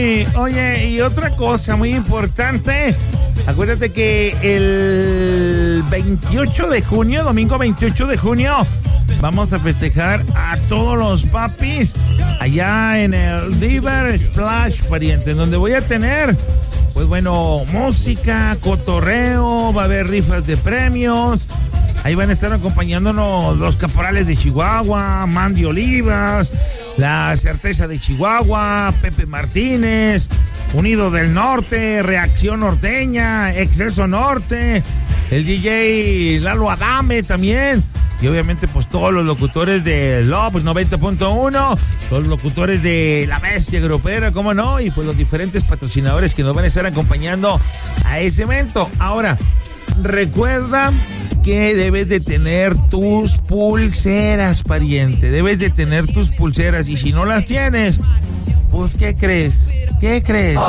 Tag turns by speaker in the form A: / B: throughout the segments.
A: Oye, y otra cosa muy importante. Acuérdate que el 28 de junio, domingo 28 de junio, vamos a festejar a todos los papis allá en el Diver Splash, pariente, donde voy a tener, pues bueno, música, cotorreo, va a haber rifas de premios. Ahí van a estar acompañándonos los Caporales de Chihuahua, Mandy Olivas, la Certeza de Chihuahua, Pepe Martínez, Unido del Norte, Reacción Norteña, Exceso Norte, el DJ Lalo Adame también. Y obviamente pues todos los locutores de Love 90.1, los locutores de La Bestia Grupera, cómo no, y pues los diferentes patrocinadores que nos van a estar acompañando a ese evento. Ahora, recuerda que debes de tener tus pulseras, pariente. Debes de tener tus pulseras. Y si no las tienes, pues ¿qué crees? ¿Qué crees?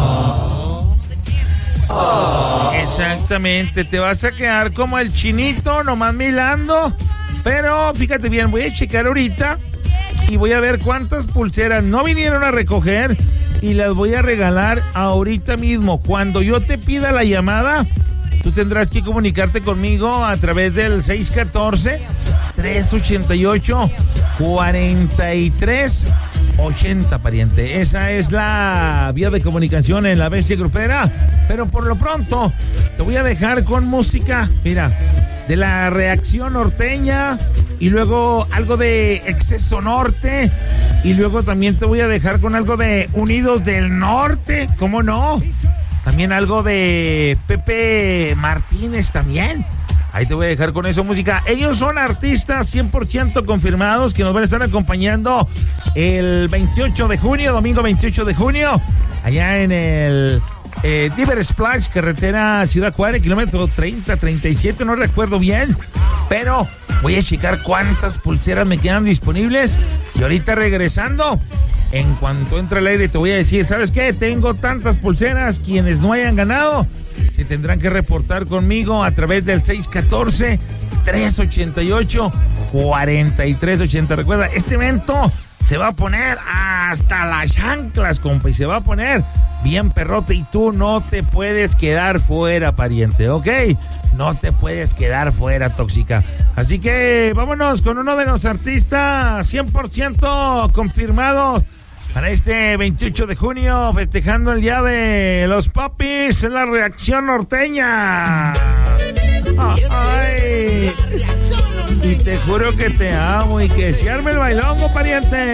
A: Exactamente, te vas a quedar como el chinito, nomás milando. Pero fíjate bien, voy a checar ahorita y voy a ver cuántas pulseras no vinieron a recoger y las voy a regalar ahorita mismo. Cuando yo te pida la llamada, tú tendrás que comunicarte conmigo a través del 614-388-4380, pariente. Esa es la vía de comunicación en La Bestia Grupera. Pero por lo pronto, te voy a dejar con música, mira, de la Reacción Norteña y luego algo de Exceso Norte y luego también te voy a dejar con algo de Unidos del Norte, ¿cómo no? También algo de Pepe Martínez también. Ahí te voy a dejar con esa música. Ellos son artistas 100% confirmados que nos van a estar acompañando el 28 de junio, domingo 28 de junio, allá en el Diver Splash, carretera Ciudad Juárez, kilómetro 30-37, no recuerdo bien, pero voy a checar cuántas pulseras me quedan disponibles y ahorita regresando, en cuanto entre el aire te voy a decir, ¿sabes qué? Tengo tantas pulseras, quienes no hayan ganado se tendrán que reportar conmigo a través del 614-388-4380. Recuerda, este evento se va a poner hasta las chanclas, compa, y se va a poner bien perrote y tú no te puedes quedar fuera, pariente, ¿ok? No te puedes quedar fuera, tóxica. Así que vámonos con uno de los artistas 100% confirmados para este 28 de junio, festejando el Día de los Papis en la Reacción Norteña. Ay, y te juro que te amo y que se arme el bailongo, pariente.